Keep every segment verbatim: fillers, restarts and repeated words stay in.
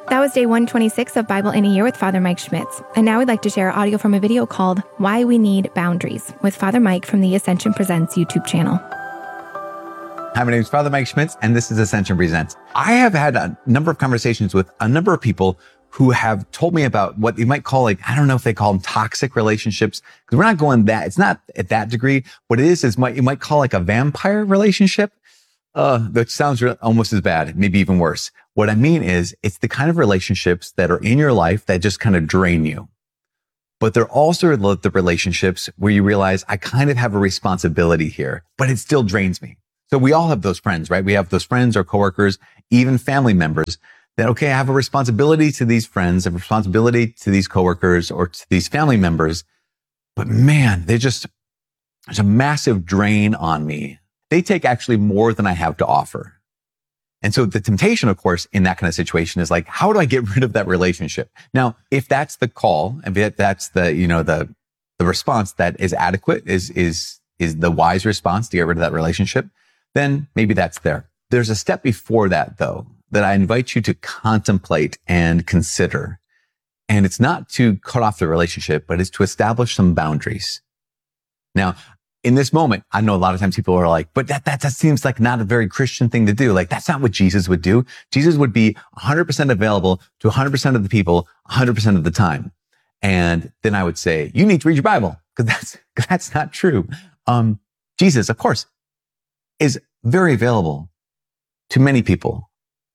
That was day one twenty-six of Bible in a Year with Father Mike Schmitz. And now we'd like to share audio from a video called Why We Need Boundaries with Father Mike from the Ascension Presents YouTube channel. Hi, my name is Father Mike Schmitz, and this is Ascension Presents. I have had a number of conversations with a number of people who have told me about what you might call, like, I don't know if they call them toxic relationships, because we're not going that, it's not at that degree. What it is, is what you might call like a vampire relationship. Uh, that sounds almost as bad, maybe even worse. What I mean is, it's the kind of relationships that are in your life that just kind of drain you. But they're also the relationships where you realize, I kind of have a responsibility here, but it still drains me. So we all have those friends, right? We have those friends or coworkers, even family members that, okay, I have a responsibility to these friends, a responsibility to these coworkers or to these family members. But man, they just, there's a massive drain on me. They take actually more than I have to offer. And so the temptation, of course, in that kind of situation is like, how do I get rid of that relationship? Now, if that's the call, and if that's the, you know, the, the response that is adequate, is, is, is the wise response to get rid of that relationship, then maybe that's there. There's a step before that, though, that I invite you to contemplate and consider. And it's not to cut off the relationship, but it's to establish some boundaries. Now, in this moment, I know a lot of times people are like, but that, that, that seems like not a very Christian thing to do. Like, that's not what Jesus would do. Jesus would be one hundred percent available to one hundred percent of the people, one hundred percent of the time. And then I would say, you need to read your Bible, because that's, cause that's not true. Um, Jesus, of course, is very available to many people.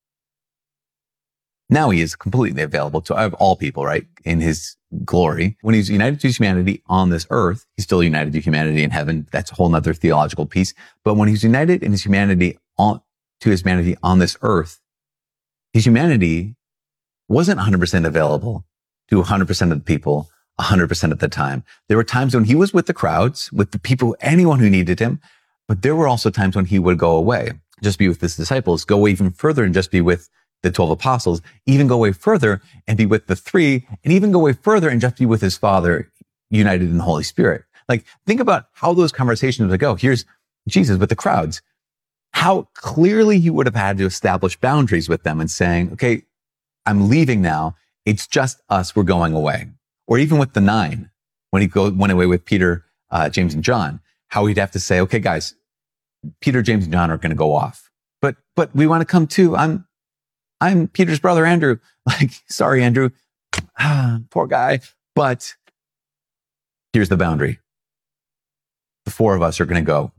Now he is completely available to all people, right? In his glory. When he's united to his humanity on this earth, he's still united to humanity in heaven. That's a whole nother theological piece. But when he's united in his humanity on, to his humanity on this earth, his humanity wasn't one hundred percent available to one hundred percent of the people, one hundred percent of the time. There were times when he was with the crowds, with the people, anyone who needed him. But there were also times when he would go away, just be with his disciples, go even further and just be with the twelve apostles, even go way further and be with the three, and even go way further and just be with his Father, united in the Holy Spirit. Like, think about how those conversations would go. Here's Jesus with the crowds. How clearly he would have had to establish boundaries with them and saying, okay, I'm leaving now. It's just us. We're going away. Or even with the nine, when he go, went away with Peter, uh, James, and John, how he'd have to say, okay, guys, Peter, James, and John are going to go off. But, but we want to come too. I'm, I'm Peter's brother, Andrew. Like, sorry, Andrew. Ah, poor guy. But here's the boundary. The four of us are going to go.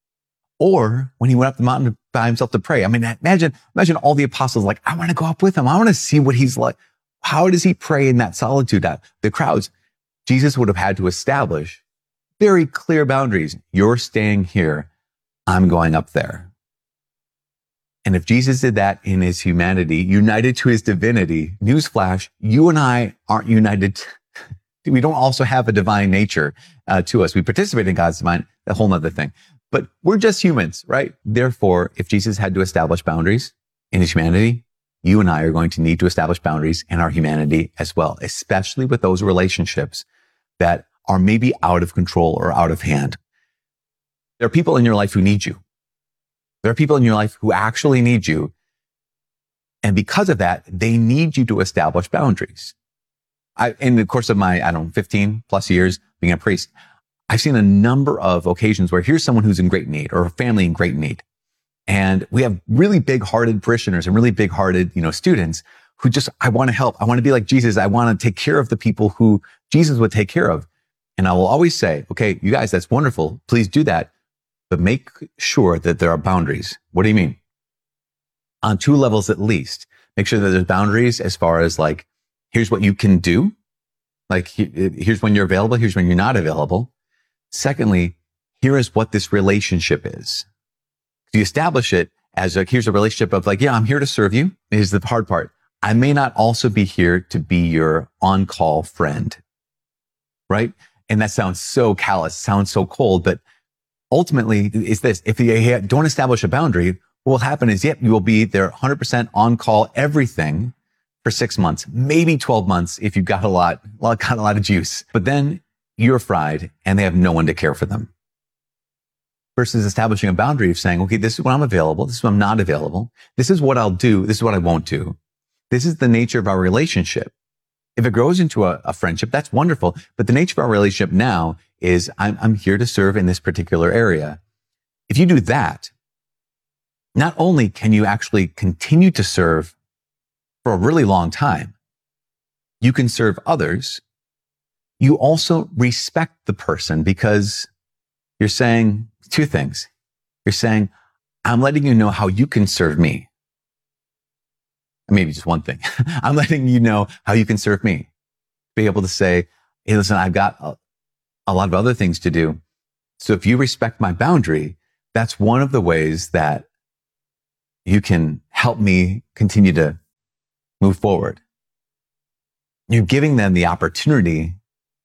Or when he went up the mountain by himself to pray. I mean, imagine, imagine all the apostles like, I want to go up with him. I want to see what he's like. How does he pray in that solitude? The crowds. Jesus would have had to establish very clear boundaries. You're staying here. I'm going up there. And if Jesus did that in his humanity, united to his divinity, newsflash, you and I aren't united. We don't also have a divine nature uh, to us. We participate in God's divine, a whole nother thing. But we're just humans, right? Therefore, if Jesus had to establish boundaries in his humanity, you and I are going to need to establish boundaries in our humanity as well, especially with those relationships that are maybe out of control or out of hand. There are people in your life who need you. There are people in your life who actually need you. And because of that, they need you to establish boundaries. I, in the course of my, I don't know, fifteen plus years being a priest, I've seen a number of occasions where here's someone who's in great need or a family in great need. And we have really big hearted parishioners and really big hearted, you know, students who just, I want to help. I want to be like Jesus. I want to take care of the people who Jesus would take care of. And I will always say, okay, you guys, that's wonderful. Please do that. But make sure that there are boundaries. What do you mean? On two levels at least. Make sure that there's boundaries as far as like, here's what you can do. Like, here's when you're available. Here's when you're not available. Secondly, here is what this relationship is. You establish it as a, here's a relationship of like, yeah, I'm here to serve you. Here's the hard part. I may not also be here to be your on-call friend. Right? And that sounds so callous, sounds so cold, but ultimately, it's this. If you don't establish a boundary, what will happen is, yep, you will be there one hundred percent on call, everything for six months, maybe twelve months if you've got a lot, got a lot of juice. But then you're fried and they have no one to care for them. Versus establishing a boundary of saying, okay, this is when I'm available. This is when I'm not available. This is what I'll do. This is what I won't do. This is the nature of our relationship. If it grows into a, a friendship, that's wonderful. But the nature of our relationship now is I'm, I'm here to serve in this particular area. If you do that, not only can you actually continue to serve for a really long time, you can serve others. You also respect the person because you're saying two things. You're saying, I'm letting you know how you can serve me. Maybe just one thing. I'm letting you know how you can serve me. Be able to say, hey, listen, I've got a, a lot of other things to do. So if you respect my boundary, that's one of the ways that you can help me continue to move forward. You're giving them the opportunity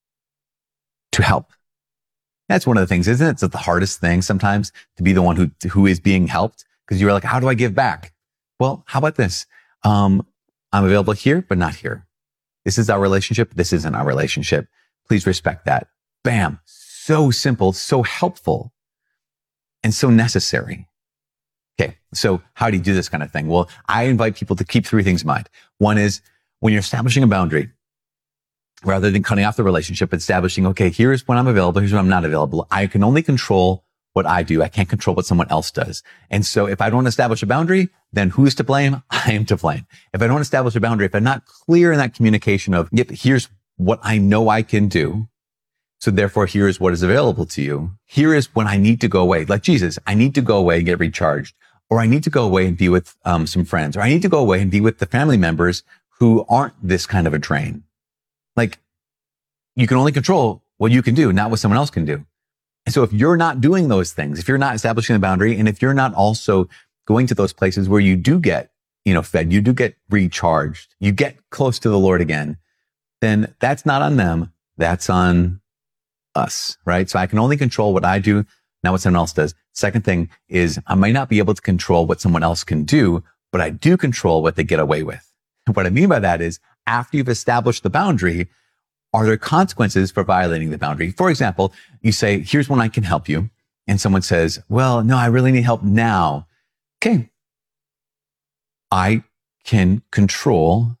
to help. That's one of the things, isn't it? It's the hardest thing sometimes to be the one who, who is being helped, because you're like, how do I give back? Well, how about this? Um, I'm available here, but not here. This is our relationship. This isn't our relationship. Please respect that. Bam. So simple, so helpful, and so necessary. Okay. So how do you do this kind of thing? Well, I invite people to keep three things in mind. One is when you're establishing a boundary, rather than cutting off the relationship, establishing, okay, here's when I'm available. Here's when I'm not available. I can only control what I do. I can't control what someone else does. And so if I don't establish a boundary, then who's to blame? I am to blame. If I don't establish a boundary, if I'm not clear in that communication of, yep, here's what I know I can do, so therefore here's what is available to you. Here is when I need to go away. Like Jesus, I need to go away and get recharged, or I need to go away and be with um, some friends, or I need to go away and be with the family members who aren't this kind of a drain. Like, you can only control what you can do, not what someone else can do. And so if you're not doing those things, if you're not establishing the boundary, and if you're not also going to those places where you do get, you know, fed, you do get recharged, you get close to the Lord again, then that's not on them. That's on us, right? So I can only control what I do, not what someone else does. Second thing is I might not be able to control what someone else can do, but I do control what they get away with. What I mean by that is after you've established the boundary, are there consequences for violating the boundary? For example, you say, here's when I can help you. And someone says, well, no, I really need help now. Okay. I can control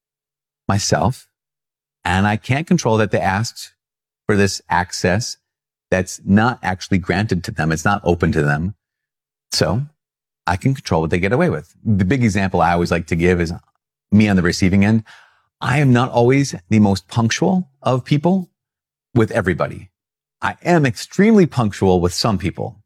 myself, and I can't control that they asked for this access that's not actually granted to them. It's not open to them. So I can control what they get away with. The big example I always like to give is me on the receiving end. I am not always the most punctual of people with everybody. I am extremely punctual with some people.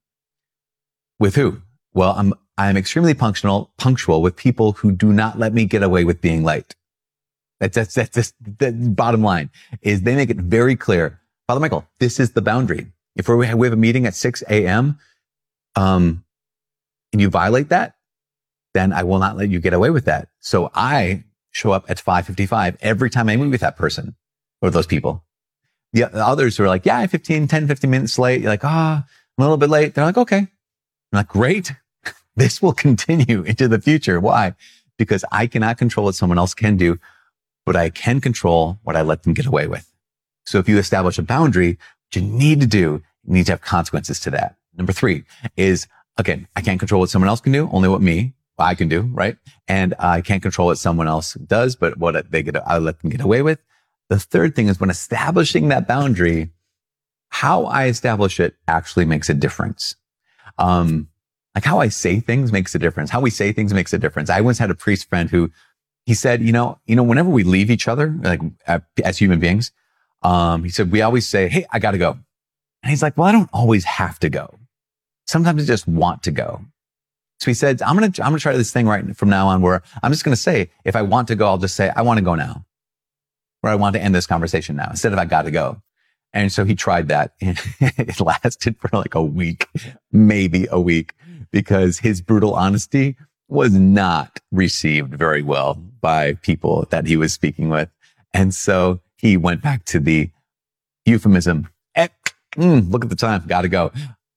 With who? Well, I'm, I'm extremely punctual, punctual with people who do not let me get away with being late. That's, that's, that's, that's the bottom line is they make it very clear. Father Michael, this is the boundary. If we have, we have a meeting at six a.m., um, and you violate that, then I will not let you get away with that. So I show up at five fifty-five every time I meet with that person or those people. The, the others who are like, yeah, I'm fifteen, ten, fifteen minutes late. You're like, ah, oh, I'm a little bit late. They're like, okay. I'm like, great. This will continue into the future. Why? Because I cannot control what someone else can do, but I can control what I let them get away with. So if you establish a boundary, what you need to do, you need to have consequences to that. Number three is, again, I can't control what someone else can do, only what me, what I can do, right? And I can't control what someone else does, but what they get, I let them get away with. The third thing is when establishing that boundary, how I establish it actually makes a difference. Um, like how I say things makes a difference. How we say things makes a difference. I once had a priest friend who, he said, you know, you know, whenever we leave each other, like uh, as human beings, um, he said, we always say, hey, I got to go. And he's like, well, I don't always have to go. Sometimes I just want to go. So he said, I'm going to, I'm going to try this thing right from now on where I'm just going to say, if I want to go, I'll just say, I want to go now. Or I want to end this conversation now instead of I got to go. And so he tried that and it lasted for like a week, maybe a week, because his brutal honesty was not received very well by people that he was speaking with. And so he went back to the euphemism. Eh, mm, look at the time. Got to go.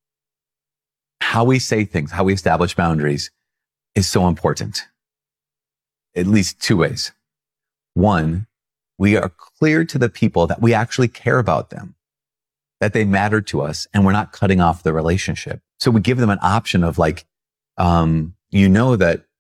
How we say things, how we establish boundaries is so important. At least two ways. One, we are clear to the people that we actually care about them, that they matter to us, and we're not cutting off the relationship. So we give them an option of like, um, you know that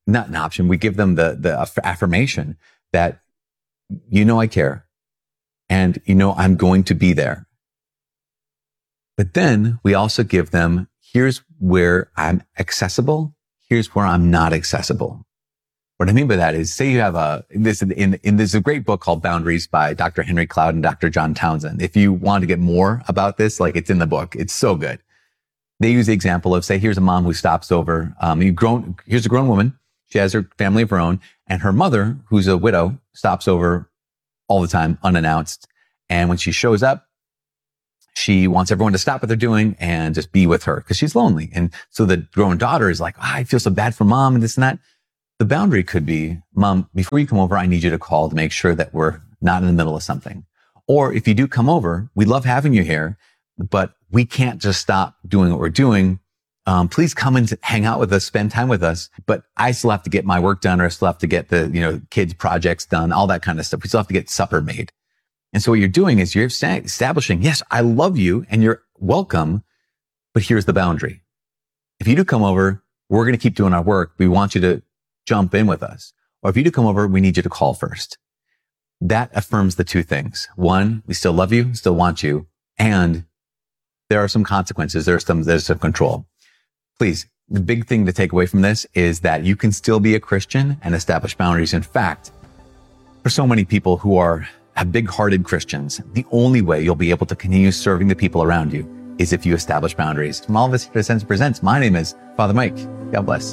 not an option. We give them the, the aff- affirmation that, you know, I care and, you know, I'm going to be there. But then we also give them, here's where I'm accessible. Here's where I'm not accessible. What I mean by that is, say you have a, this in, in, there's a great book called Boundaries by Doctor Henry Cloud and Doctor John Townsend. If you want to get more about this, like it's in the book. It's so good. They use the example of, say, here's a mom who stops over, um, you grown, here's a grown woman. She has her family of her own, and her mother, who's a widow, stops over all the time, unannounced. And when she shows up, she wants everyone to stop what they're doing and just be with her because she's lonely. And so the grown daughter is like, oh, I feel so bad for mom and this and that. The boundary could be, Mom, before you come over, I need you to call to make sure that we're not in the middle of something. Or if you do come over, we love having you here, but we can't just stop doing what we're doing. Um, please come and hang out with us, spend time with us. But I still have to get my work done, or I still have to get the, you know, kids' projects done, all that kind of stuff. We still have to get supper made. And so what you're doing is you're establishing, yes, I love you and you're welcome, but here's the boundary. If you do come over, we're going to keep doing our work. We want you to jump in with us. Or if you do come over, we need you to call first. That affirms the two things. One, we still love you, still want you, and there are some consequences. There's some, there's some control. Please, the big thing to take away from this is that you can still be a Christian and establish boundaries. In fact, for so many people who are have big-hearted Christians, the only way you'll be able to continue serving the people around you is if you establish boundaries. From all of us here at Ascension Presents, my name is Father Mike. God bless.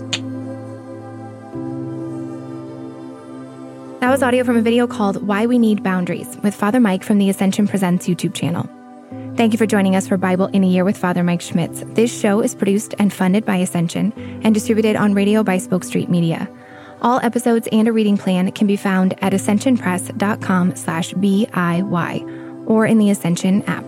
That was audio from a video called Why We Need Boundaries with Father Mike from the Ascension Presents YouTube channel. Thank you for joining us for Bible in a Year with Father Mike Schmitz. This show is produced and funded by Ascension and distributed on radio by Spoke Street Media. All episodes and a reading plan can be found at ascensionpress.com slash BIY or in the Ascension app.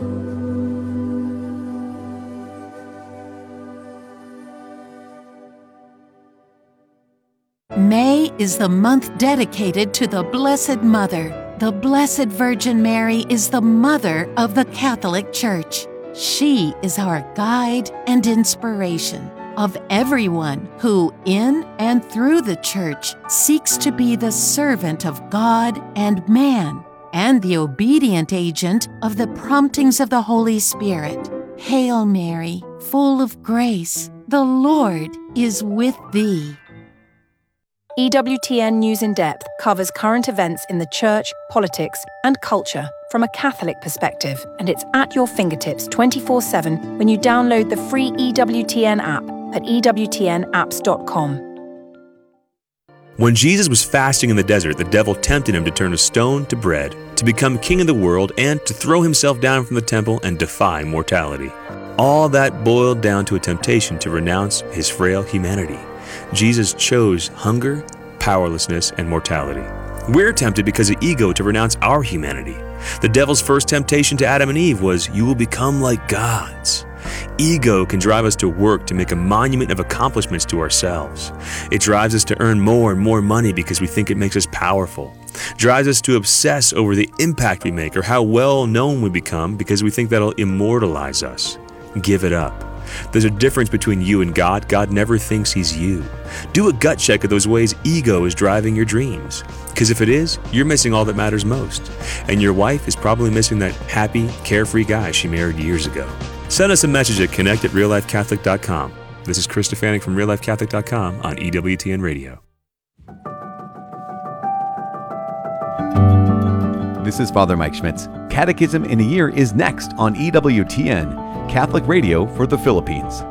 May is the month dedicated to the Blessed Mother. The Blessed Virgin Mary is the mother of the Catholic Church. She is our guide and inspiration of everyone who, in and through the Church, seeks to be the servant of God and man, and the obedient agent of the promptings of the Holy Spirit. Hail Mary, full of grace, the Lord is with thee. E W T N News in Depth covers current events in the church, politics, and culture from a Catholic perspective, and it's at your fingertips twenty-four seven when you download the free E W T N app at e w t n apps dot com. When Jesus was fasting in the desert, the devil tempted him to turn a stone to bread, to become king of the world, and to throw himself down from the temple and defy mortality. All that boiled down to a temptation to renounce his frail humanity. Jesus chose hunger, powerlessness, and mortality. We're tempted because of ego to renounce our humanity. The devil's first temptation to Adam and Eve was, "You will become like gods." Ego can drive us to work to make a monument of accomplishments to ourselves. It drives us to earn more and more money because we think it makes us powerful. Drives us to obsess over the impact we make or how well known we become because we think that'll immortalize us. Give it up. There's a difference between you and God. God never thinks he's you. Do a gut check of those ways ego is driving your dreams. Because if it is, you're missing all that matters most. And your wife is probably missing that happy, carefree guy she married years ago. Send us a message at connect at real life catholic dot com. This is Chris Stefanik from real life catholic dot com on E W T N Radio. This is Father Mike Schmitz. Catechism in a Year is next on E W T N, Catholic Radio for the Philippines.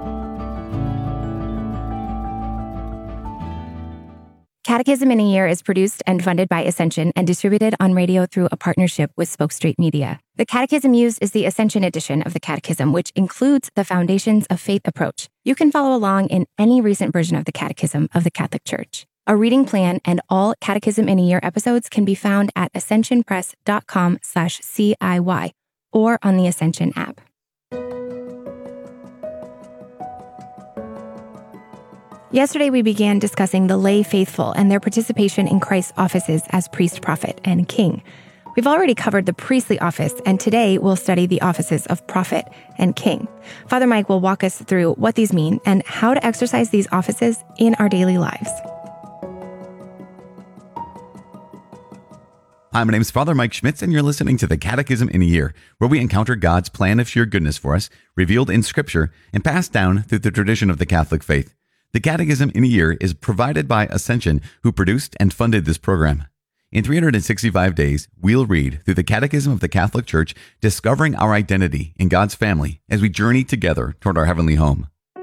Catechism in a Year is produced and funded by Ascension and distributed on radio through a partnership with Spoke Street Media. The catechism used is the Ascension edition of the Catechism, which includes the Foundations of Faith approach. You can follow along in any recent version of the Catechism of the Catholic Church. A reading plan and all Catechism in a Year episodes can be found at ascensionpress.com slash CIY or on the Ascension app. Yesterday, we began discussing the lay faithful and their participation in Christ's offices as priest, prophet, and king. We've already covered the priestly office, and today we'll study the offices of prophet and king. Father Mike will walk us through what these mean and how to exercise these offices in our daily lives. Hi, my name is Father Mike Schmitz, and you're listening to the Catechism in a Year, where we encounter God's plan of sheer goodness for us, revealed in Scripture and passed down through the tradition of the Catholic faith. The Catechism in a Year is provided by Ascension, who produced and funded this program. In three hundred sixty-five days, we'll read through the Catechism of the Catholic Church, discovering our identity in God's family as we journey together toward our heavenly home.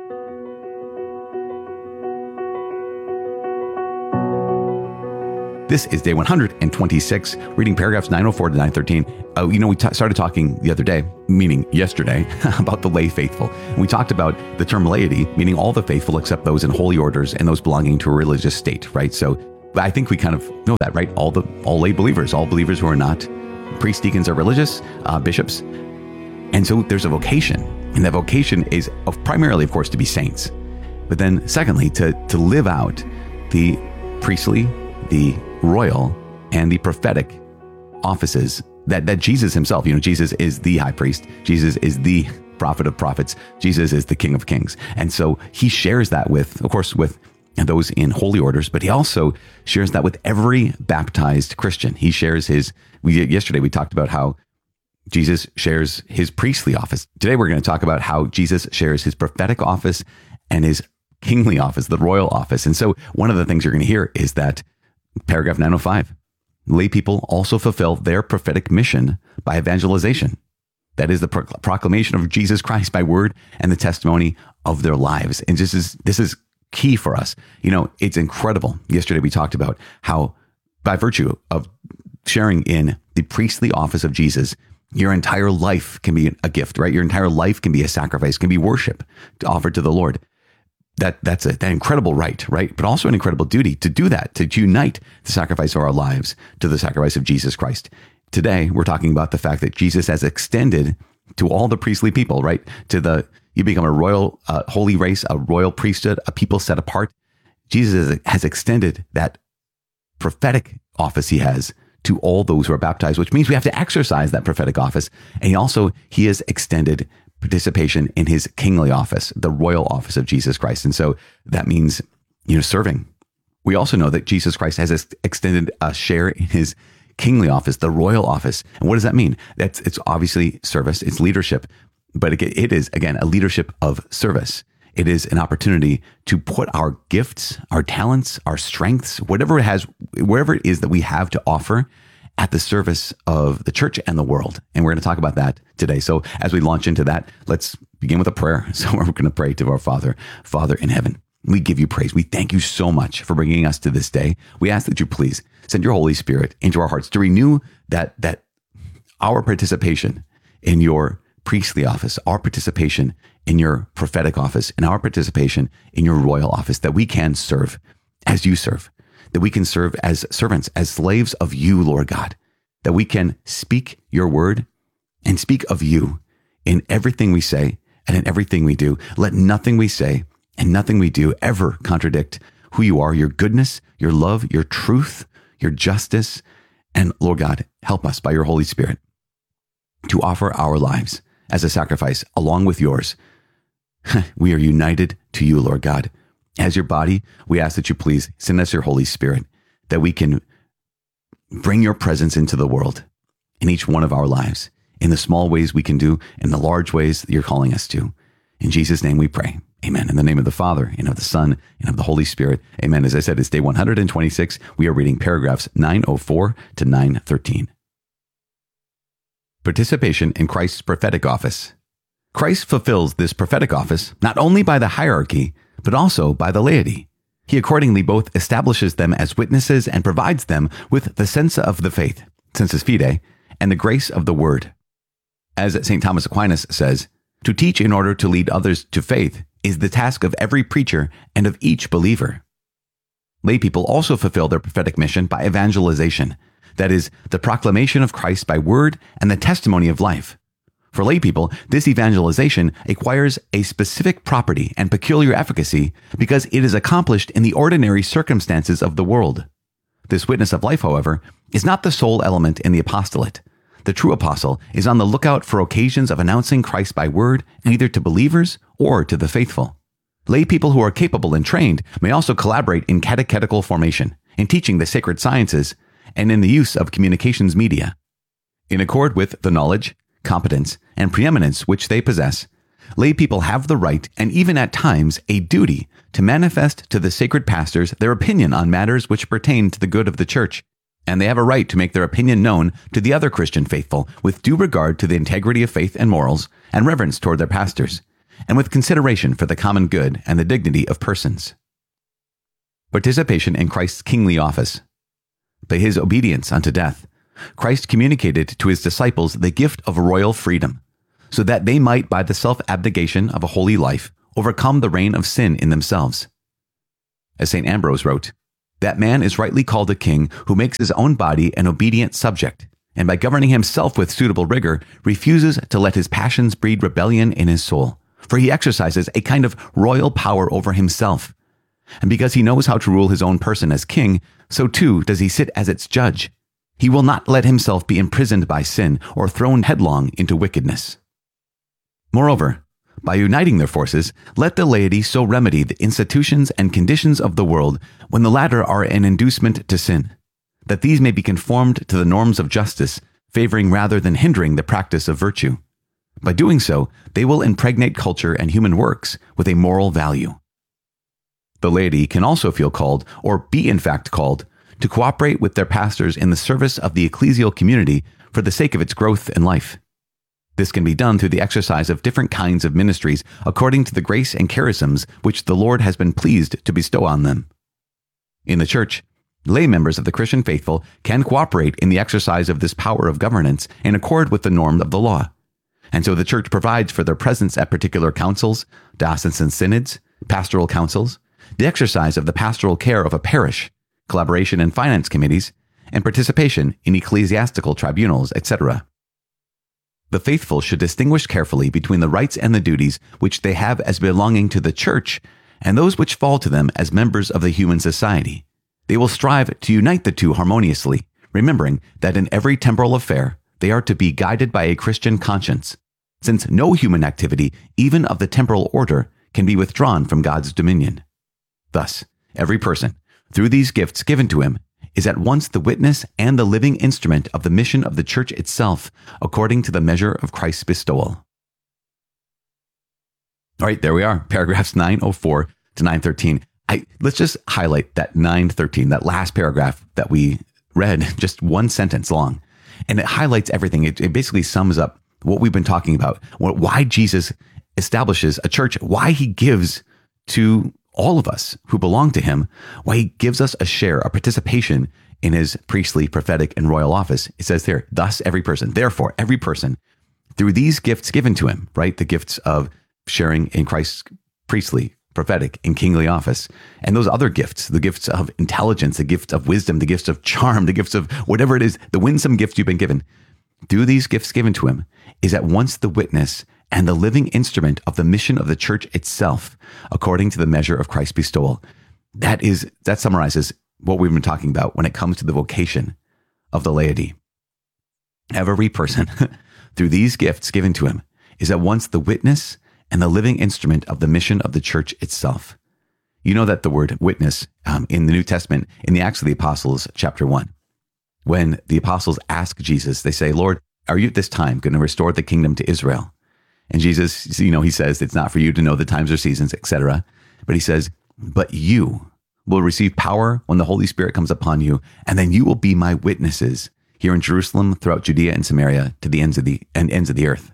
This is day one hundred twenty-six, reading paragraphs nine oh four to nine thirteen. Uh, you know, we t- started talking the other day, meaning yesterday, about the lay faithful. And we talked about the term laity, meaning all the faithful except those in holy orders and those belonging to a religious state, right? So I think we kind of know that, right? All the all lay believers, all believers who are not priests, deacons, or religious, uh, bishops. And so there's a vocation, and that vocation is of primarily, of course, to be saints. But then secondly, to, to live out the priestly, the royal, and the prophetic offices that, that Jesus himself, you know, Jesus is the high priest. Jesus is the prophet of prophets. Jesus is the King of kings. And so he shares that with, of course, with those in holy orders, but he also shares that with every baptized Christian. He shares his, we yesterday we talked about how Jesus shares his priestly office. Today we're going to talk about how Jesus shares his prophetic office and his kingly office, the royal office. And so one of the things you're going to hear is that paragraph nine oh five, lay people also fulfill their prophetic mission by evangelization. That is the pro- proclamation of Jesus Christ by word and the testimony of their lives. And this is, this is key for us. You know, it's incredible. Yesterday we talked about how by virtue of sharing in the priestly office of Jesus, your entire life can be a gift, right? Your entire life can be a sacrifice, can be worship offered to the Lord. That that's a, that incredible right, right? But also an incredible duty to do that, to unite the sacrifice of our lives to the sacrifice of Jesus Christ. Today, we're talking about the fact that Jesus has extended to all the priestly people, right? To the, you become a royal, uh, holy race, a royal priesthood, a people set apart. Jesus has extended that prophetic office he has to all those who are baptized, which means we have to exercise that prophetic office. And he also, he has extended participation in his kingly office, the royal office of Jesus Christ. And so that means, you know, serving. We also know that Jesus Christ has ex- extended a share in his kingly office, the royal office. And what does that mean? That's, it's obviously service, it's leadership, but it, it is, again, a leadership of service. It is an opportunity to put our gifts, our talents, our strengths, whatever it has, wherever it is that we have to offer, at the service of the church and the world. And we're going to talk about that today. So as we launch into that, let's begin with a prayer. So we're going to pray to our Father, Father in heaven. We give you praise. We thank you so much for bringing us to this day. We ask that you please send your Holy Spirit into our hearts to renew that, that our participation in your priestly office, our participation in your prophetic office, and our participation in your royal office, that we can serve as you serve. That we can serve as servants, as slaves of you, Lord God, that we can speak your word and speak of you in everything we say and in everything we do. Let nothing we say and nothing we do ever contradict who you are, your goodness, your love, your truth, your justice. And Lord God, help us by your Holy Spirit to offer our lives as a sacrifice along with yours. We are united to you, Lord God. As your body, we ask that you please send us your Holy Spirit, that we can bring your presence into the world in each one of our lives, in the small ways we can do, in the large ways that you're calling us to. In Jesus' name we pray. Amen. In the name of the Father, and of the Son, and of the Holy Spirit. Amen. As I said, it's day one hundred twenty-six. We are reading paragraphs nine oh four to nine thirteen. Participation in Christ's prophetic office. Christ fulfills this prophetic office not only by the hierarchy, but also by the laity. He accordingly both establishes them as witnesses and provides them with the sense of the faith, sensus fide, and the grace of the word. As Saint Thomas Aquinas says, to teach in order to lead others to faith is the task of every preacher and of each believer. Lay people also fulfill their prophetic mission by evangelization, that is, the proclamation of Christ by word and the testimony of life. For lay people, this evangelization acquires a specific property and peculiar efficacy because it is accomplished in the ordinary circumstances of the world. This witness of life, however, is not the sole element in the apostolate. The true apostle is on the lookout for occasions of announcing Christ by word, either to believers or to the faithful. Lay people who are capable and trained may also collaborate in catechetical formation, in teaching the sacred sciences, and in the use of communications media. In accord with the knowledge, competence, and preeminence which they possess, lay people have the right, and even at times a duty, to manifest to the sacred pastors their opinion on matters which pertain to the good of the church, and they have a right to make their opinion known to the other Christian faithful with due regard to the integrity of faith and morals, and reverence toward their pastors, and with consideration for the common good and the dignity of persons. Participation in Christ's kingly office. By his obedience unto death, Christ communicated to his disciples the gift of royal freedom, so that they might, by the self-abnegation of a holy life, overcome the reign of sin in themselves. As Saint Ambrose wrote, "That man is rightly called a king who makes his own body an obedient subject, and by governing himself with suitable rigor, refuses to let his passions breed rebellion in his soul, for he exercises a kind of royal power over himself. And because he knows how to rule his own person as king, so too does he sit as its judge. He will not let himself be imprisoned by sin or thrown headlong into wickedness." Moreover, by uniting their forces, let the laity so remedy the institutions and conditions of the world when the latter are an inducement to sin, that these may be conformed to the norms of justice, favoring rather than hindering the practice of virtue. By doing so, they will impregnate culture and human works with a moral value. The laity can also feel called, or be in fact called, to cooperate with their pastors in the service of the ecclesial community for the sake of its growth in life. This can be done through the exercise of different kinds of ministries according to the grace and charisms which the Lord has been pleased to bestow on them. In the church, lay members of the Christian faithful can cooperate in the exercise of this power of governance in accord with the norm of the law. And so the church provides for their presence at particular councils, diocesan synods, pastoral councils, the exercise of the pastoral care of a parish, collaboration in finance committees, and participation in ecclesiastical tribunals, et cetera. The faithful should distinguish carefully between the rights and the duties which they have as belonging to the church and those which fall to them as members of the human society. They will strive to unite the two harmoniously, remembering that in every temporal affair they are to be guided by a Christian conscience, since no human activity, even of the temporal order, can be withdrawn from God's dominion. Thus, every person, through these gifts given to him, is at once the witness and the living instrument of the mission of the church itself, according to the measure of Christ's bestowal. All right, there we are, paragraphs nine oh four to nine thirteen. I, let's just highlight that nine thirteen, that last paragraph that we read, just one sentence long. And it highlights everything. It, it basically sums up what we've been talking about, what, why Jesus establishes a church, why he gives to all of us who belong to him, why he gives us a share, a participation in his priestly, prophetic, and royal office. It says there, thus every person, therefore every person, through these gifts given to him, right? The gifts of sharing in Christ's priestly, prophetic, and kingly office, and those other gifts, the gifts of intelligence, the gifts of wisdom, the gifts of charm, the gifts of whatever it is, the winsome gifts you've been given, through these gifts given to him, is at once the witness and the living instrument of the mission of the church itself, according to the measure of Christ's bestowal. That is, that summarizes what we've been talking about when it comes to the vocation of the laity. Every person, through these gifts given to him, is at once the witness and the living instrument of the mission of the church itself. You know that the word witness um, in the New Testament, in the Acts of the Apostles, chapter one, when the apostles ask Jesus, they say, "Lord, are you at this time going to restore the kingdom to Israel?" And Jesus, you know, he says, it's not for you to know the times or seasons, et cetera. But he says, but you will receive power when the Holy Spirit comes upon you, and then you will be my witnesses here in Jerusalem, throughout Judea and Samaria, to the ends of the and ends of the earth.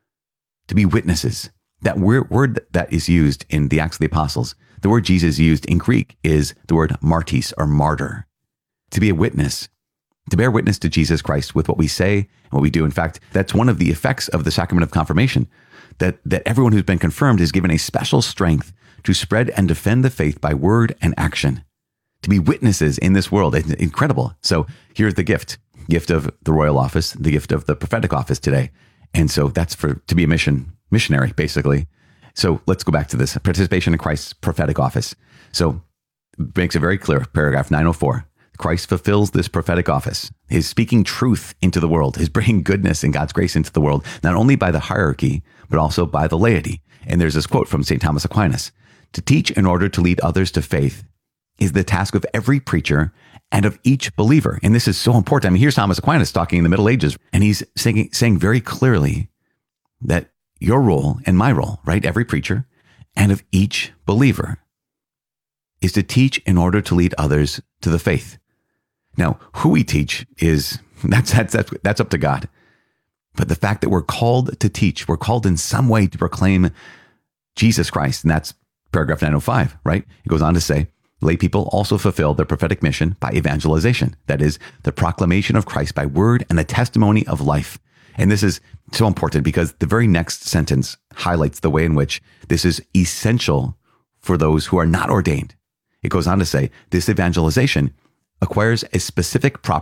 To be witnesses. That word that is used in the Acts of the Apostles, the word Jesus used in Greek is the word martis, or martyr. To be a witness, to bear witness to Jesus Christ with what we say and what we do. In fact, that's one of the effects of the sacrament of confirmation, that, that everyone who's been confirmed is given a special strength to spread and defend the faith by word and action. To be witnesses in this world, it's incredible. So here's the gift, gift of the royal office, the gift of the prophetic office today. And so that's for to be a mission missionary, basically. So let's go back to this participation in Christ's prophetic office. So it makes it very clear, paragraph nine oh four. Christ fulfills this prophetic office, his speaking truth into the world, his bringing goodness and God's grace into the world, not only by the hierarchy, but also by the laity. And there's this quote from Saint Thomas Aquinas: to teach in order to lead others to faith is the task of every preacher and of each believer. And this is so important. I mean, here's Thomas Aquinas talking in the Middle Ages, and he's saying, saying very clearly that your role and my role, right, every preacher and of each believer, is to teach in order to lead others to the faith. Now, who we teach is, that's, that's, that's, that's up to God. But the fact that we're called to teach, we're called in some way to proclaim Jesus Christ. And that's paragraph nine oh five, right? It goes on to say, lay people also fulfill their prophetic mission by evangelization. That is, the proclamation of Christ by word and the testimony of life. And this is so important because the very next sentence highlights the way in which this is essential for those who are not ordained. It goes on to say, this evangelization acquires a specific property